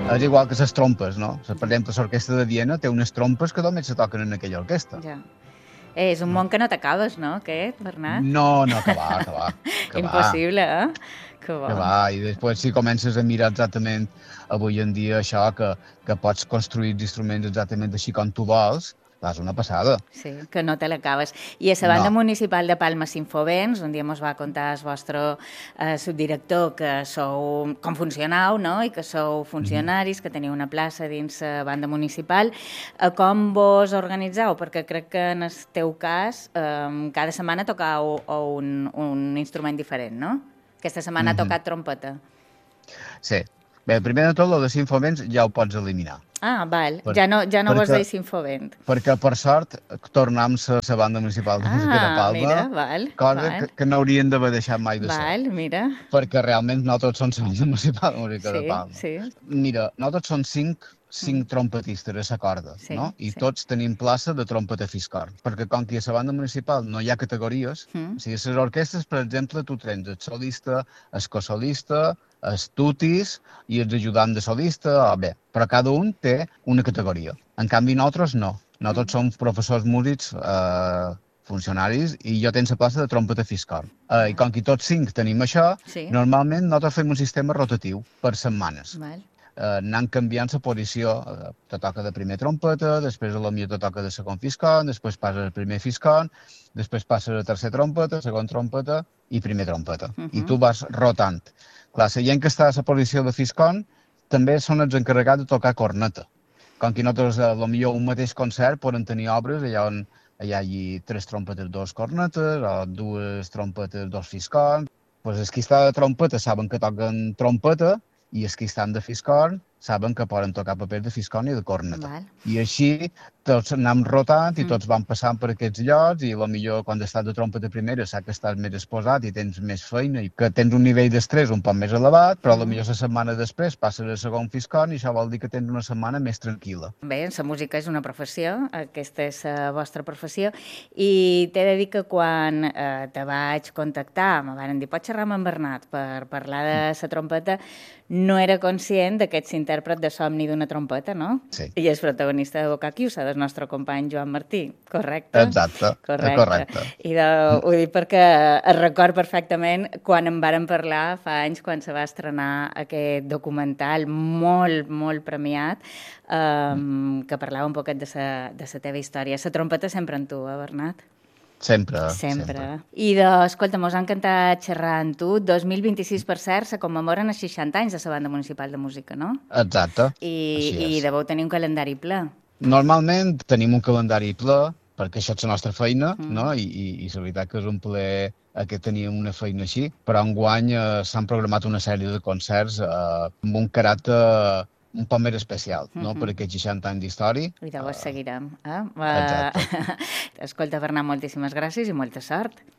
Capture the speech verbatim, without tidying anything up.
És igual que les trompes, no? Per exemple, l'orquestra de Viena té unes trompes que només se toquen en aquella orquestra. Ja. Eh, és un món que no t'acabes, no, aquest, Bernat? No, no, que va, que va. Que Impossible, eh? Que va, bo. que va. I després si comences a mirar exactament avui en dia això, que, que pots construir instruments exactament així com tu vols, és una passada. Sí, que no te l'acabes. I a la banda No. municipal de Palma Sinfovents, un dia mos va contar el vostre eh, subdirector que sou, com funcionau, no?, i que sou funcionaris, que teniu una plaça dins la banda municipal. Eh, com vos organitzeu? Perquè crec que en el teu cas eh, cada setmana tocau un, un instrument diferent, no? Aquesta setmana ha tocat trompeta. Sí. Bé, primer de tot, el de Sinfovents ja ho pots eliminar. Ah, val. Per, ja no, ja no vos perquè, deis Sinfovent. Perquè, per sort, tornem a la banda municipal de música de Palma, mira, val, cosa val. que, que no haurien d'haver deixat mai de ser. Val, mira. Perquè realment nosaltres som la banda municipal de música Sí, de Palma. sí. Mira, nosaltres som cinc, cinc trompetistes a la corda, Sí, no? I sí. tots tenim plaça de trompeta fiscorn. Perquè com que a la banda municipal no hi ha categories, Mm. o sigui, a les orquestres, per exemple, tu tens el solista, el cosolista, els tutis i els ajudants de solista, o bé, però cada un té una categoria. En canvi, nosaltres no. Nosaltres som professors músics eh, funcionaris i jo tenc la plaça de trompeta fiscal. Eh, I com que tots cinc tenim això, Sí. normalment nosaltres fem un sistema rotatiu per setmanes. Val. Eh, anant canviant la posició. Eh, te toca de primer trompeta, després a la millor te toca de segon fiscal, després passa el primer fiscal, després passa la tercer trompeta, segon trompeta i primer trompeta. Uh -huh. I tu vas rotant. Clar, la gent que està a la posició de fiscal també són els encarregats de tocar corneta. Com que nosaltres, a lo millor, un mateix concert poden tenir obres allà on hi hagi tres trompetes, dos cornetes, o dues trompetes, dos fiscals. Pues els que estan de trompeta saben que toquen trompeta i els que estan de fiscorn saben que poden tocar papers de fiscorn i de corneta. Val. I així tots anem rotant i tots van passant per aquests llocs i potser quan estàs de trompeta primera saps que estàs més exposat i tens més feina i que tens un nivell d'estrès un poc més elevat, però potser la setmana després passes al segon fiscorn i això vol dir que tens una setmana més tranquil·la. Bé, la música és una professió, aquesta és la vostra professió, i t'he de dir que quan eh, te vaig contactar, me van dir, pots xerrar amb en Bernat per parlar de la trompeta, no era conscient d'aquest intèrpret de somni d'una trompeta, no? Sí. I és protagonista de Bocaquiusa, del nostre company Joan Martí, correcte? Exacte, correcte. correcte. I de, ho dic perquè es record perfectament quan en vàrem parlar fa anys, quan se va estrenar aquest documental molt, molt premiat, um, que parlava un poquet de sa, de sa teva història. La trompeta sempre en tu, eh, Bernat? Sempre, Sempre. sempre. I, de, escolta, mos ha encantat xerrar amb tu. dos mil vint-i-sis, per cert, se commemoren els seixanta anys de la banda municipal de música, no? Exacte, I, així i és. deveu tenir un calendari ple. Normalment tenim un calendari ple, perquè això és la nostra feina, mm. no? I, i, i la veritat que és un plaer que teníem una feina així, però enguany eh, s'han programat una sèrie de concerts eh, amb un caràcter un poc més especial, no? Mhm. Per aquests seixanta anys d'història. I llavors seguirem. Eh? Exacte. Escolta, Bernat, moltíssimes gràcies i molta sort.